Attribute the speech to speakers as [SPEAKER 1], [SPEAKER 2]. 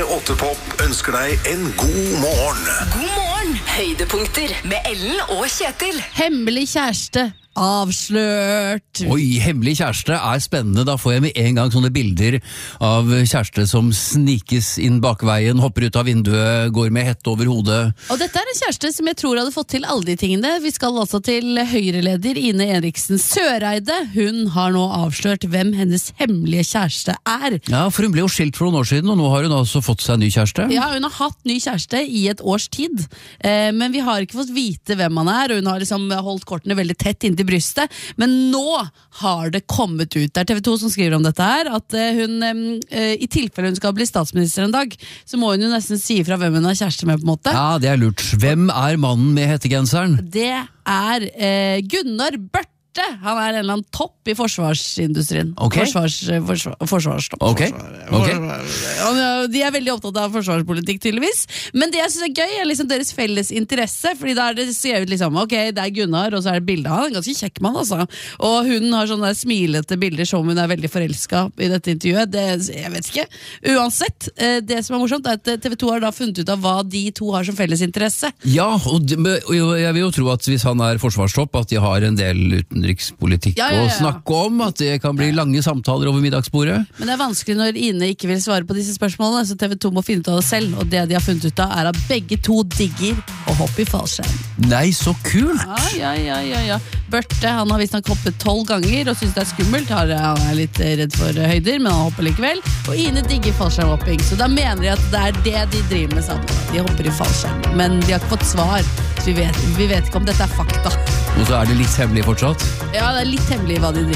[SPEAKER 1] P8 Pop ønsker deg en god morgen.
[SPEAKER 2] God morgen! Høydepunkter med Ellen og Kjetil.
[SPEAKER 3] Hemmelig kjæreste avslørt.
[SPEAKER 4] Oi, hemmelig kjæreste er spennende. Da får jeg med en gang sånne bilder av kjæreste som snikes inn bakveien, hopper ut av vinduet, går med hette over hodet.
[SPEAKER 3] Og dette er en kjæreste som jeg tror hadde fått til alle de tingene. Vi skal altså til Høyre-leder Ine Eriksen Søreide. Hun har nå avslørt hvem hennes hemmelige kjæreste er.
[SPEAKER 4] Ja, for hun ble jo skilt for noen år siden, og nå har hun altså fått seg en ny kjæreste.
[SPEAKER 3] Ja, hun har hatt ny kjæreste i et års tid, men vi har ikke fått vite hvem han er, og hun har liksom holdt kortene veldig tett inntil brystet, men nå har det kommet ut. Det er TV 2 som skriver om dette her, at hun, i tilfelle hun skal bli statsminister en dag, så må hun jo nesten si fra hvem hun har kjæreste med, på en måte.
[SPEAKER 4] Ja, det er lurt. Hvem er mannen med hettegenseren?
[SPEAKER 3] Det er Gunnar Børte. Han er en eller annen topp i forsvarsindustrien.
[SPEAKER 4] Ok.
[SPEAKER 3] Forsvarstopp.
[SPEAKER 4] Ok.
[SPEAKER 3] De er veldig opptatt av forsvarspolitikk, tydeligvis. Men det jeg synes er gøy, er liksom deres felles interesse. Fordi da er det skrevet liksom, ok, det er Gunnar, og så er det bildet. Han er en ganske kjekk mann, altså. Og hun har sånne smilete bilder som hun er veldig forelsket i dette intervjuet. Jeg vet ikke. Uansett, det som er morsomt er at TV 2 har da funnet ut av hva de to har som felles interesse.
[SPEAKER 4] Ja, og jeg vil jo tro at hvis han er forsvarstopp, at de har en del utenrikspolitikk å snakke om, at det kan bli lange samtaler over middagsbordet. Men
[SPEAKER 3] det er vanskelig når Ine ikke vil svare på disse spørsmålene, så TV 2 må finne ut av det selv, og det de har funnet ut av er at begge to digger å hoppe i fallskjerm.
[SPEAKER 4] Nei, så kult!
[SPEAKER 3] Ja. Børte, han har visst nok hoppet 12 ganger og synes det er skummelt. Han er litt redd for høyder, men han hopper likevel. Og Ine digger fallskjermhopping, så da mener de at det er det de driver med sammen. De hopper i fallskjerm, men de har ikke fått svar, så vi vet ikke om dette er fakta.
[SPEAKER 4] Og så er det litt hemmelig fortsatt?
[SPEAKER 3] Ja, det er litt hemmelig hva de driver.